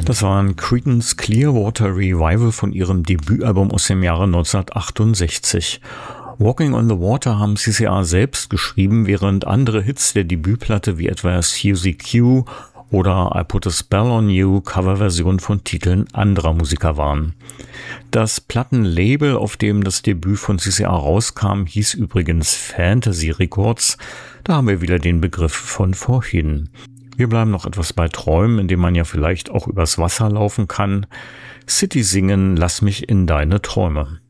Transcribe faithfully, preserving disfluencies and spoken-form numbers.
Das war ein Creedence Clearwater Revival von ihrem Debütalbum aus dem Jahre neunzehnhundertachtundsechzig. Walking on the Water haben C C R selbst geschrieben, während andere Hits der Debütplatte wie etwa Suzy Q oder I Put a Spell on You Coverversionen von Titeln anderer Musiker waren. Das Plattenlabel, auf dem das Debüt von C C R rauskam, hieß übrigens Fantasy Records. Da haben wir wieder den Begriff von vorhin. Wir bleiben noch etwas bei Träumen, in dem man ja vielleicht auch übers Wasser laufen kann. City singen, lass mich in deine Träume.